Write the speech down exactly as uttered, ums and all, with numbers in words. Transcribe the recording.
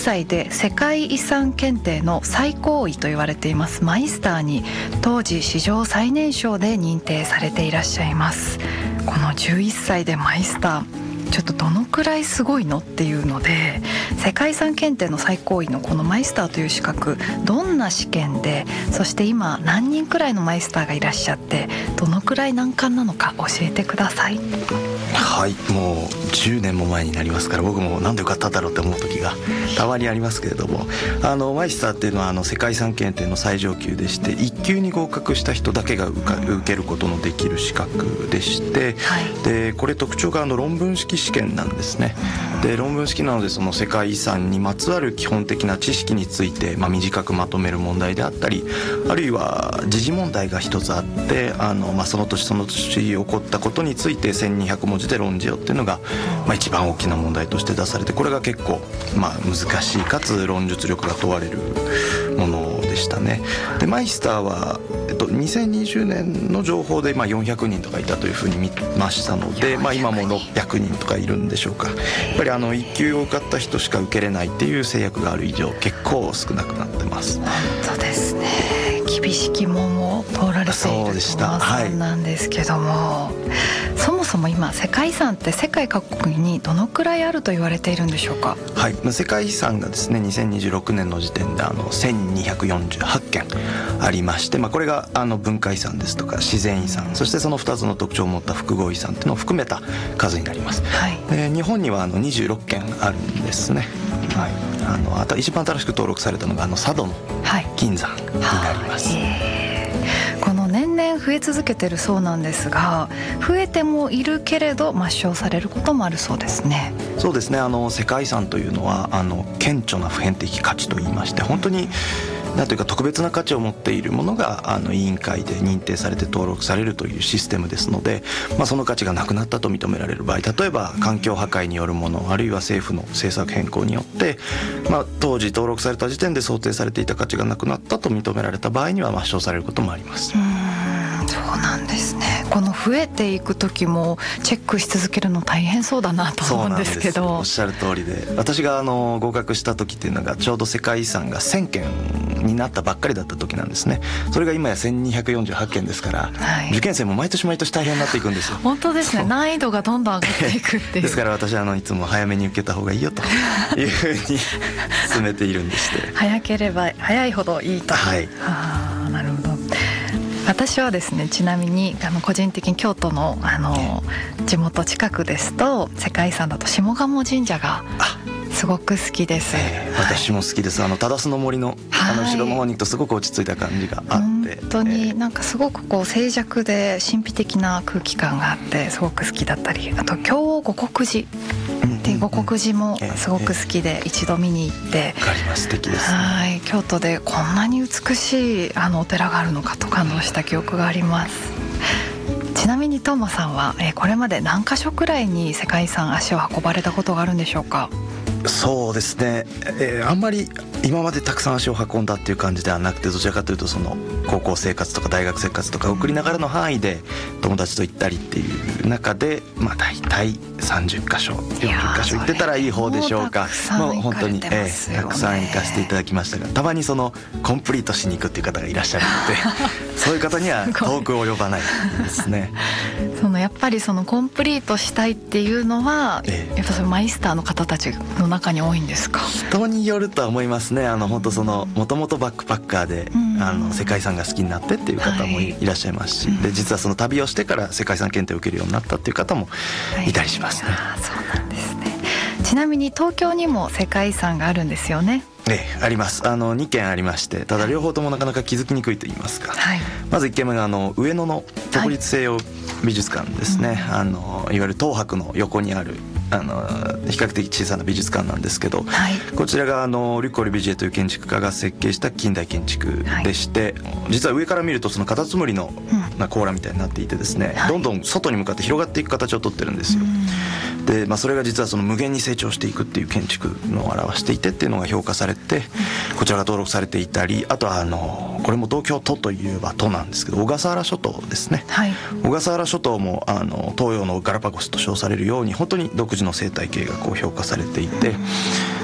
さいで世界遺産検定の最高位と言われていますマイスターに当時史上最年少で認定されていらっしゃいます。このじゅういっさいでマイスター、ちょっとどのくらいすごいのっていうので、世界遺産検定の最高位のこのマイスターという資格、どんな試験で、そして今何人くらいのマイスターがいらっしゃって、どのくらい難関なのか教えてください。 はい、もうじゅうねんも前になりますから、僕もなんで受かっただろうって思う時がたまにありますけれども、あのマイスターっていうのはあの世界遺産検定の最上級でして、いっ級に合格した人だけが受か受けることのできる資格でして、はい、でこれ特徴があの論文式試験なんですね。で論文式なので、その世界遺産にまつわる基本的な知識について、まあ、短くまとめる問題であったり、あるいは時事問題が一つあって、あの、まあ、その年その年起こったことについてせんにひゃくもじで論じようっていうのが、まあ、一番大きな問題として出されて、これが結構、まあ、難しいかつ論述力が問われるものでしたね。でマイスターは、えっと、にせんにじゅうねんの情報でまあよんひゃくにんとかいたというふうに見ましたので、まあ、今もろっぴゃくにんとかいるんでしょうか。やっぱりあのいっ級を受かった人しか受けれないっていう制約がある以上、結構少なくなってます。 本当ですね。厳しき門を通られている小野さんなんですけども、はい、そもそも今世界遺産って世界各国にどのくらいあると言われているんでしょうか。 はい、世界遺産がですねにせんにじゅうろくねんの時点であのせんにひゃくよんじゅうはちけんありまして、まあ、これがあの文化遺産ですとか自然遺産、そしてそのふたつの特徴を持った複合遺産というのを含めた数になります。はい、で日本にはあのにじゅうろっけんあるんですね。はい、あのあと一番新しく登録されたのがあの佐渡の金山になります。はいはい、 この年々増え続けてるそうなんですが、増えてもいるけれど抹消されることもあるそうですね。 そうですね、あの世界遺産というのはあの顕著な普遍的価値といいまして、本当になんというか特別な価値を持っているものがあの委員会で認定されて登録されるというシステムですので、まあ、その価値がなくなったと認められる場合、例えば環境破壊によるもの、あるいは政府の政策変更によって、まあ、当時登録された時点で想定されていた価値がなくなったと認められた場合には抹消されることもあります。 うーん、そうなんですね。この増えていく時もチェックし続けるの大変そうだなと思うんですけど。 そうなんです、おっしゃる通りで、私があの合格した時っていうのがちょうど世界遺産がせんけんになったばっかりだった時なんですね。それが今やせんにひゃくよんじゅうはちけんですから、はい、受験生も毎年毎年大変になっていくんですよ。 本当ですね、難易度がどんどん上がっていくっていうですから私はあのいつも早めに受けた方がいいよというふうに進めているんでして早ければ早いほどいいと。はい、はあ、なるほど。私はですね、ちなみにあの個人的に京都の、あの地元近くですと世界遺産だと下鴨神社がすごく好きです。 えー、私も好きです。あの忠須の森の、あの後ろの方に行くとすごく落ち着いた感じがあって、 本当になんかすごくこう静寂で神秘的な空気感があってすごく好きだったり、あと京五国寺で五国寺もすごく好きで一度見に行って、 わかります、素敵ですね。 はい、京都でこんなに美しいあのお寺があるのかと感動した記憶があります。ちなみにトーマさんは、えー、これまで何カ所くらいに世界遺産足を運ばれたことがあるんでしょうか。 そうですね、えー、あんまり今までたくさん足を運んだっていう感じではなくて、どちらかというとその高校生活とか大学生活とか送りながらの範囲で友達と行ったりっていう中で、まあ大体さんじゅっかしょよんじゅっかしょ行ってたらいい方でしょうか。もう本当に、えー、たくさん行かせていただきましたが、たまにそのコンプリートしに行くっていう方がいらっしゃるのでそういう方には遠く及ばないですね。 そのやっぱりそのコンプリートしたいっていうのは、えー、やっぱそのマイスターの方たちの中に多いんですか。 人によるとは思いますね。あの本当そのもともとバックパッカーで、うん、あの世界遺産が好きになってっていう方も い,、はい、いらっしゃいますし、うん、で実はその旅をしてから世界遺産検定を受けるようになったっていう方もいたりしますね。はい、 あ、そうなんですね。ちなみに東京にも世界遺産があるんですよね。 ええ、あります。あのにけんありまして、ただ両方ともなかなか気づきにくいと言いますか、はい、まずいっけんめがあの上野の国立西洋美術館ですね。はい、あのいわゆる東博の横にあるあの比較的小さな美術館なんですけど、はい、こちらがあのリュック・オリビジエという建築家が設計した近代建築でして、はい、実は上から見るとそのカタツムリの、まあ、甲羅みたいになっていてですね、はい、どんどん外に向かって広がっていく形をとってるんですよ。で、まあ、それが実はその無限に成長していくっていう建築のを表していてっていうのが評価されて、こちらが登録されていたり、あとはあのこれも東京都といえば都なんですけど、小笠原諸島ですね。はい、小笠原諸島もあの東洋のガラパゴスと称されるように本当に独自の生態系がこう評価されていて、